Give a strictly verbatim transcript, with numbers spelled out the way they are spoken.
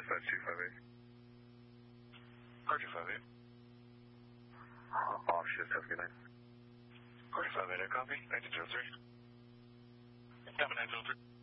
dispatch two five eight. Car two five eight. Uh, off shift, have a good night. Car two five eight, I copy. nine two zero three. Coming nine two zero three.